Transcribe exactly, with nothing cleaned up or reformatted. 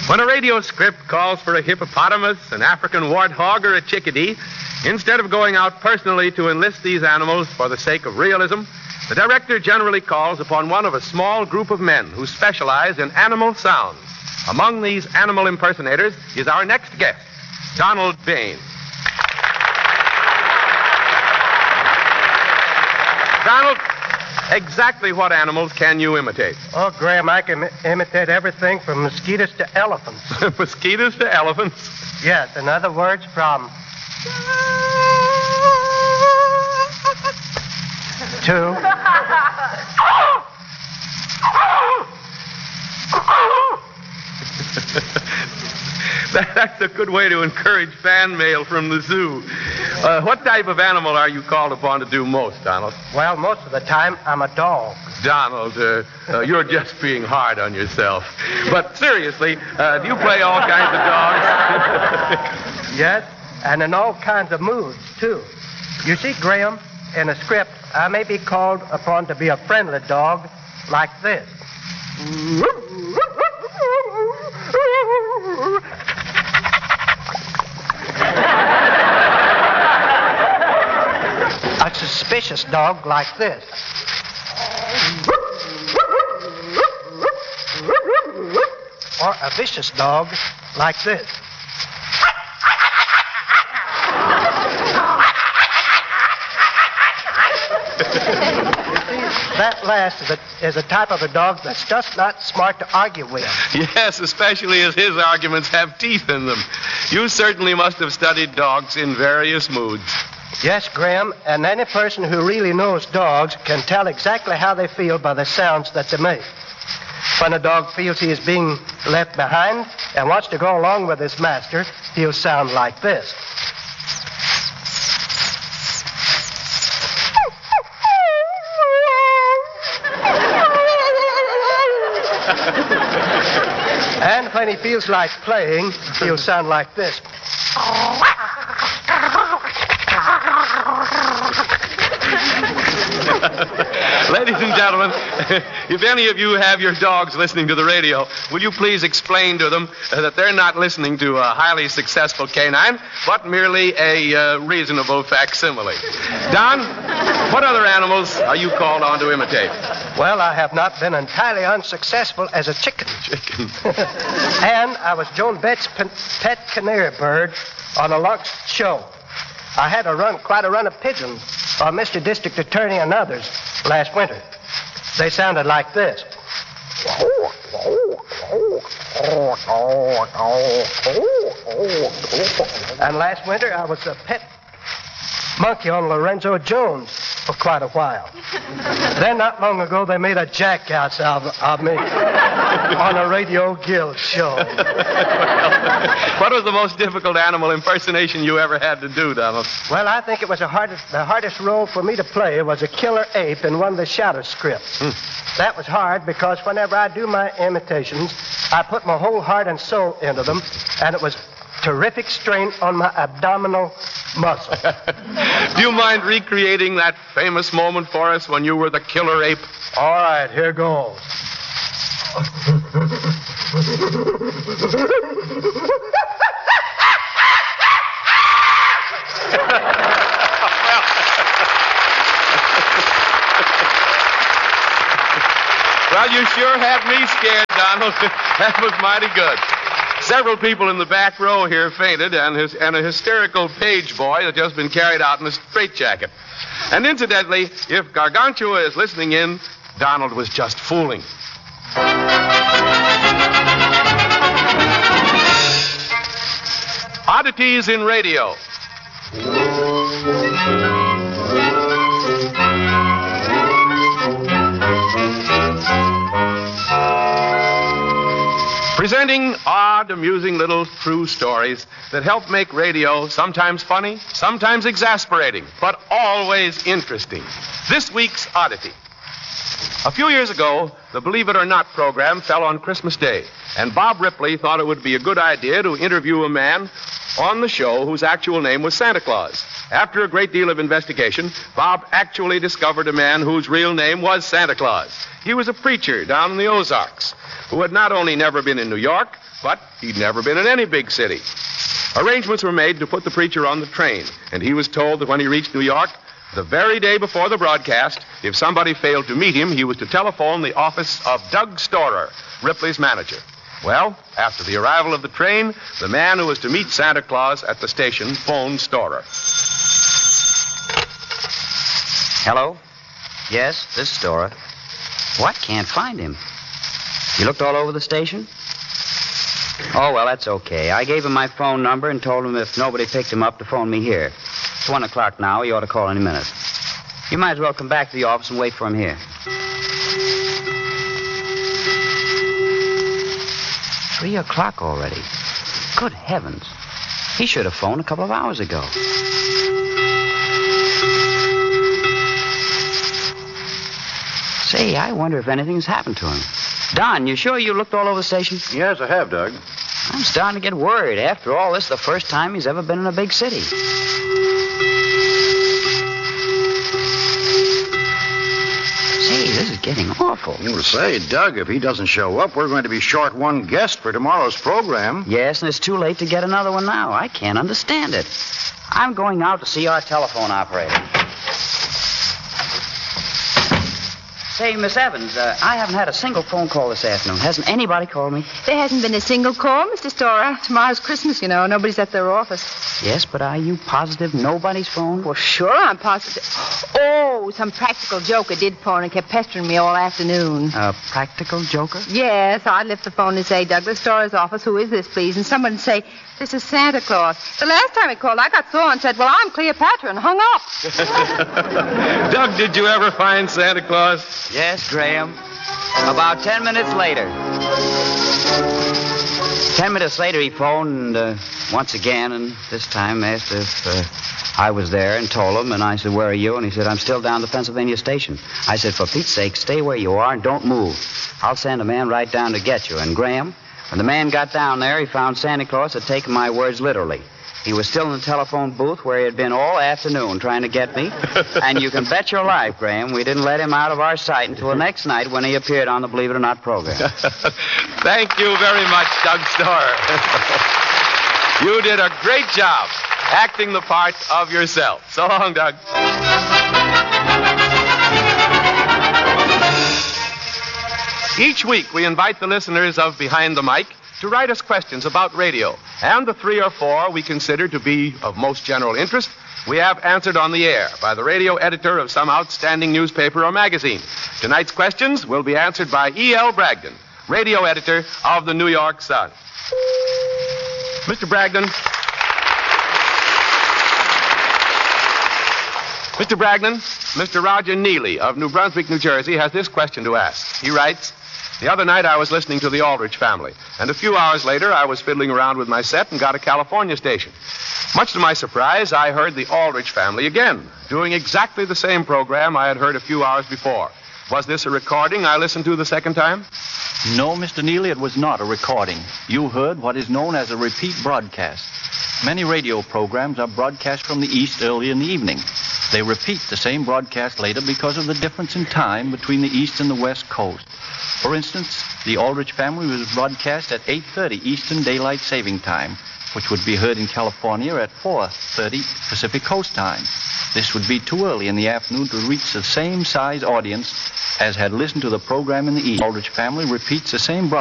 When a radio script calls for a hippopotamus, an African warthog, or a chickadee, instead of going out personally to enlist these animals for the sake of realism, the director generally calls upon one of a small group of men who specialize in animal sounds. Among these animal impersonators is our next guest, Donald Bain. Donald, exactly what animals can you imitate? Oh, Graham, I can imitate everything from mosquitoes to elephants. Mosquitoes to elephants? Yes, in other words, from... to... that, that's a good way to encourage fan mail from the zoo. Uh, what type of animal are you called upon to do most, Donald? Well, most of the time, I'm a dog. Donald, uh, uh, you're just being hard on yourself. But seriously, uh, do you play all kinds of dogs? Yes, and in all kinds of moods, too. You see, Graham, in a script, I may be called upon to be a friendly dog like this. A suspicious dog like this. Or a vicious dog like this. That last is a, is a type of a dog that's just not smart to argue with. Yes, especially as his arguments have teeth in them. You certainly must have studied dogs in various moods. Yes, Graham, and any person who really knows dogs can tell exactly how they feel by the sounds that they make. When a dog feels he is being left behind and wants to go along with his master, he'll sound like this. And when he feels like playing, he'll sound like this. Ladies and gentlemen, if any of you have your dogs listening to the radio, will you please explain to them uh, that they're not listening to a highly successful canine, but merely a uh, reasonable facsimile. Don, what other animals are you called on to imitate? Well, I have not been entirely unsuccessful as a chicken. Chicken. And I was Joan Betts' pet canary bird on a lunch show. I had a run, quite a run of pigeons for Mister District Attorney and others last winter. They sounded like this. And last winter, I was a pet monkey on Lorenzo Jones for quite a while. Then, not long ago, they made a jackass of, of me on a Radio Guild show. What was the most difficult animal impersonation you ever had to do, Donald? Well, I think it was the hardest, the hardest role for me to play was a killer ape in one of the Shadow scripts. Hmm. That was hard because whenever I do my imitations, I put my whole heart and soul into them, and it was terrific strain on my abdominal muscle. Do you mind recreating that famous moment for us when you were the killer ape? All right, here goes. Well, you sure had me scared, Donald. That was mighty good. Several people in the back row here fainted, and, his, and a hysterical page boy had just been carried out in a straitjacket. And incidentally, if Gargantua is listening in, Donald was just fooling. Oddities in Radio. Presenting odd, amusing little true stories that help make radio sometimes funny, sometimes exasperating, but always interesting. This week's Oddity. A few years ago, the Believe It or Not program fell on Christmas Day, and Bob Ripley thought it would be a good idea to interview a man on the show whose actual name was Santa Claus. After a great deal of investigation, Bob actually discovered a man whose real name was Santa Claus. He was a preacher down in the Ozarks who had not only never been in New York, but he'd never been in any big city. Arrangements were made to put the preacher on the train, and he was told that when he reached New York, the very day before the broadcast, if somebody failed to meet him, he was to telephone the office of Doug Storer, Ripley's manager. Well, after the arrival of the train, the man who was to meet Santa Claus at the station phoned Storer. Hello? Yes, this is Storer. What? Can't find him. You looked all over the station? Oh, well, that's okay. I gave him my phone number and told him if nobody picked him up to phone me here. It's one o'clock now. He ought to call any minute. You might as well come back to the office and wait for him here. Three o'clock already. Good heavens. He should have phoned a couple of hours ago. Say, I wonder if anything's happened to him. Don, you sure you looked all over the station? Yes, I have, Doug. I'm starting to get worried. After all, this is the first time he's ever been in a big city. Say, this is getting awful. You will say, Doug, if he doesn't show up, we're going to be short one guest for tomorrow's program. Yes, and it's too late to get another one now. I can't understand it. I'm going out to see our telephone operator. Say, Miss Evans, uh, I haven't had a single phone call this afternoon. Hasn't anybody called me? There hasn't been a single call, Mister Storer. Tomorrow's Christmas, you know. Nobody's at their office. Yes, but are you positive nobody's phoned? Well, sure, I'm positive. Oh, some practical joker did phone and kept pestering me all afternoon. A practical joker? Yes, I'd lift the phone and say, Douglas Storer's office, who is this, please? And someone would say, this is Santa Claus. The last time he called, I got sore and said, well, I'm Cleopatra, and hung up. Doug, did you ever find Santa Claus? Yes, Graham. About ten minutes later. Ten minutes later, he phoned uh, once again, and this time asked if uh, I was there and told him, and I said, where are you? And he said, I'm still down at the Pennsylvania station. I said, for Pete's sake, stay where you are and don't move. I'll send a man right down to get you. And Graham, when the man got down there, he found Santa Claus had taken my words literally. He was still in the telephone booth where he had been all afternoon trying to get me. And you can bet your life, Graham, we didn't let him out of our sight until the next night when he appeared on the Believe It or Not program. Thank you very much, Doug Storer. You did a great job acting the part of yourself. So long, Doug. Each week, we invite the listeners of Behind the Mic to write us questions about radio. And the three or four we consider to be of most general interest, we have answered on the air by the radio editor of some outstanding newspaper or magazine. Tonight's questions will be answered by E L. Bragdon, radio editor of the New York Sun. Mister Bragdon. Mister Bragdon, Mister Roger Neely of New Brunswick, New Jersey, has this question to ask. He writes, the other night I was listening to the Aldrich Family, and a few hours later I was fiddling around with my set and got a California station. Much to my surprise, I heard the Aldrich Family again, doing exactly the same program I had heard a few hours before. Was this a recording I listened to the second time? No, Mister Neely, it was not a recording. You heard what is known as a repeat broadcast. Many radio programs are broadcast from the East early in the evening. They repeat the same broadcast later because of the difference in time between the East and the West Coast. For instance, the Aldrich Family was broadcast at eight thirty Eastern Daylight Saving Time, which would be heard in California at four thirty Pacific Coast Time. This would be too early in the afternoon to reach the same size audience as had listened to the program in the East. Aldrich Family repeats the same broadcast